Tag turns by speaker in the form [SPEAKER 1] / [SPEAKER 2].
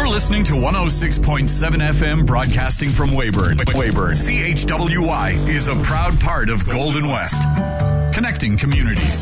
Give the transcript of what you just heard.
[SPEAKER 1] listening to 106.7 FM broadcasting from Weyburn. CHWY is a proud part of Golden West, connecting communities.